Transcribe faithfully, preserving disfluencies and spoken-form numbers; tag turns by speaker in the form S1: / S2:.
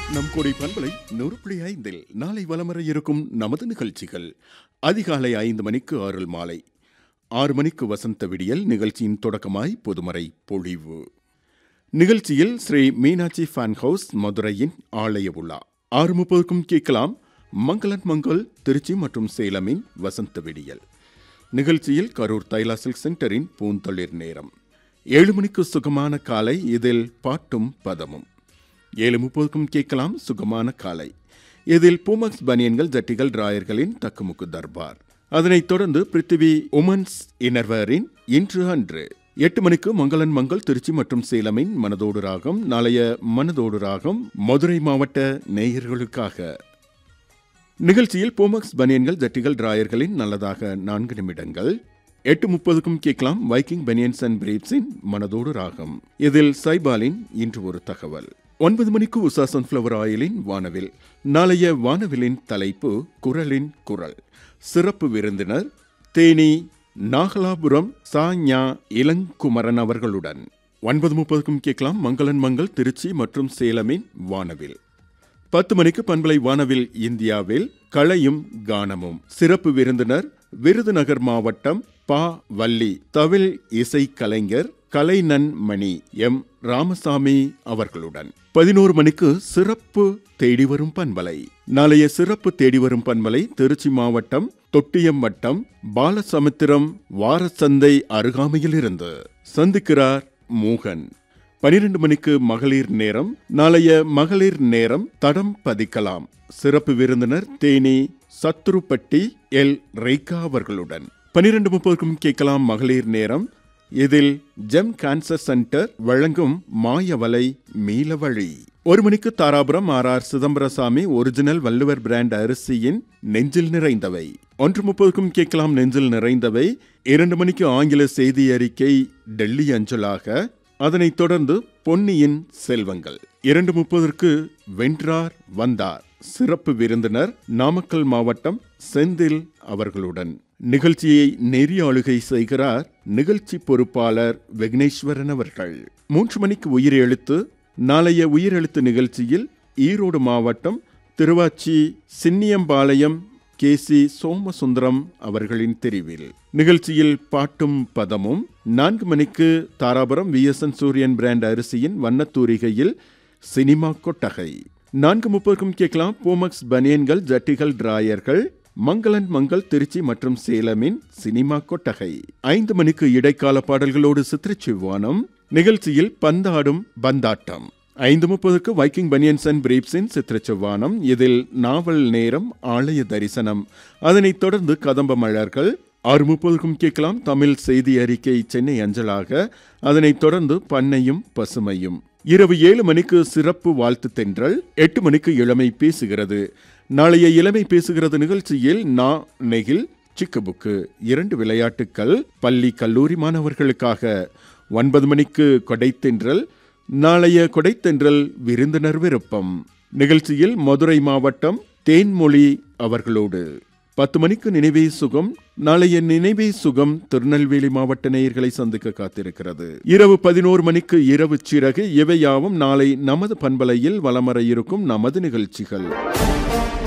S1: நம் கொடை பண்பலை நூறு புள்ளி ஐந்தில் நாளை வலமர இருக்கும் நமது நிகழ்ச்சிகள். அதிகாலை ஐந்து மணிக்கு ஆறுல் மாலை ஆறு மணிக்கு வசந்த விடியல் நிகழ்ச்சியின் தொடக்கமாய் பொதுமறை பொழிவு. நிகழ்ச்சியில் ஸ்ரீ மீனாட்சி ஃபேன் ஹவுஸ் மதுரையின் ஆலய உலா. ஆறு முப்பதுக்கும் கேட்கலாம் மங்களன் மங்கல் திருச்சி மற்றும் சேலமின் வசந்த விடியல். நிகழ்ச்சியில் கரூர் தைலா சில்க் சென்டரின் பூந்தளிர் நேரம். ஏழு மணிக்கு சுகமான காலை, இதில் பாட்டும் பதமும். ஏழு முப்பதுக்கும் கேட்கலாம் சுகமான காலை, இதில் பூமக்ஸ் பனியன்கள் ஜட்டிகள் ராயர்களின் தக்குமுக்கு தர்பார். அதனைத் தொடர்ந்து பிருத்திவி உமன்ஸ் இன்னர்வேரின் இன்று அன்று. எட்டு மணிக்கு மங்களன் மங்கல் திருச்சி மற்றும் சேலமின் மனதோடு ராகம். நாளைய மனதோடு ராகம் மதுரை மாவட்ட நேயர்களுக்காக. நிகழ்ச்சியில் பூமக்ஸ் பனியன்கள் ஜட்டிகள் ராயர்களின் நல்லதாக நான்கு நிமிடங்கள். எட்டு முப்பதுக்கும் கேட்கலாம் வைக்கிங் பனியன்ஸ் அண்ட் பிரீப்ஸின் மனதோடு ராகம், இதில் சைபாலின் இன்று ஒரு தகவல். ஒன்பது மணிக்கு உஷா சன்ஃப்ளவர் ஆயிலின் வானவில். நாளைய வானவிலின் தலைப்பு குரலின் குரல். சிறப்பு விருந்தினர் தேனி நாகலாபுரம் சா ஞா இளங்குமரன் அவர்களுடன். ஒன்பது முப்பதுக்கும் கேட்கலாம் மங்களன் மங்கல் திருச்சி மற்றும் சேலமின் வானவில். பத்து மணிக்கு பண்பலை வானவில் இந்தியாவில் கலையும் கானமும். சிறப்பு விருந்தினர் விருதுநகர் மாவட்டம் பா வள்ளி தவில் இசை கலைஞர் கலைநன் மணி எம் ராமசாமி அவர்களுடன். பதினோரு மணிக்கு சிறப்பு தேடி வரும் பண்பலை. நாளைய சிறப்பு தேடி வரும் பண்பலை திருச்சி மாவட்டம் தொட்டியம் வட்டம் பாலசமுத்திரம் வாரசந்தை அருகாமையில் இருந்து சந்திக்கிறார் மோகன். பனிரெண்டு மணிக்கு மகளிர் நேரம். நாளைய மகளிர் நேரம் தடம் பதிக்கலாம். சிறப்பு விருந்தினர் தேனி சத்துருப்பட்டி எல் ரேகா அவர்களுடன். பனிரெண்டு முப்பதுக்கும் கேட்கலாம் மகளிர் நேரம், இதில் ஜெம் கேன்சர் சென்டர் வழங்கும் மாயவலை மீளவழி. ஒரு மணிக்கு Dharapuram R R Chidambarasamy original Valluvar brand அரிசியின் நெஞ்சில் நிறைந்தவை. ஒன்று முப்பதுக்கும் கேட்கலாம் நெஞ்சில் நிறைந்தவை. இரண்டு மணிக்கு ஆங்கில செய்தி அறிக்கை டெல்லி அஞ்சலாக. அதனைத் தொடர்ந்து பொன்னியின் செல்வங்கள். இரண்டு முப்பதற்கு வென்றார் வந்தார். சிறப்பு விருந்தினர் நாமக்கல் மாவட்டம் செந்தில் அவர்களுடன். நிகழ்ச்சியை நெறியாளுகை செய்கிறார் நிகழ்ச்சி பொறுப்பாளர் விக்னேஸ்வரன் அவர்கள். மூன்று மணிக்கு உயிர் எழுத்து. நாளைய உயிர் எழுத்து நிகழ்ச்சியில் ஈரோடு மாவட்டம் திருவாச்சி சின்னியம்பாளையம் கே சி சோமசுந்தரம் அவர்களின் தெரிவில். நிகழ்ச்சியில் பாட்டும் பதமும். நான்கு மணிக்கு தாராபுரம் வி எஸ் என் சூரியன் பிராண்ட் அரிசியின் வண்ணத்தூரிகையில் சினிமா கொட்டகை. நான்கு முப்பதுக்கும் கேட்கலாம் பூமக்ஸ் பனியன்கள் ஜட்டிகள் டிராயர்கள் மங்களன் மங்கல் திருச்சி மற்றும் சேலமின் சினிமா கொட்டகை. ஐந்து மணிக்கு இடைக்கால பாடல்களோடு சித்திரச்சிவானம். நிகழ்ச்சியில் பந்தாடும் பந்தாட்டம். ஐந்து முப்பதுக்கு வைக்கிங் பனியன்ஸ் அண்ட் பிரீப்ஸின் சித்திரச்சிவானம், இதில் நாவல் நேரம் ஆலய தரிசனம். அதனைத் தொடர்ந்து கதம்ப மலர்கள். ஆறு முப்பதுக்கும் கேட்கலாம் தமிழ் செய்தி அறிக்கை சென்னை அஞ்சலாக. அதனைத் தொடர்ந்து பண்ணையும் பசுமையும். இரவு ஏழு மணிக்கு சிறப்பு வாழ்த்து தென்றல். எட்டு மணிக்கு இளமை பேசுகிறது. நாளைய இளமை பேசுகிறது நிகழ்ச்சியில் நா நெகில் சிக்குபுக்கு இரண்டு விளையாட்டுக்கள் பள்ளி கல்லூரி மாணவர்களுக்காக. ஒன்பது மணிக்கு கொடைத்தென்றல். நாளைய கொடைத்தென்றல் விருந்தினர் விருப்பம். நிகழ்ச்சியில் மதுரை மாவட்டம் தேன்மொழி அவர்களோடு. பத்து மணிக்கு நினைவே சுகம். நாளைய நினைவே சுகம் திருநெல்வேலி மாவட்ட நேயர்களை சந்திக்க காத்திருக்கிறது. இரவு பதினோரு மணிக்கு இரவு சிறகு. இவையாவும் நாளை நமது பண்பலையில் வலமர இருக்கும் நமது நிகழ்ச்சிகள்.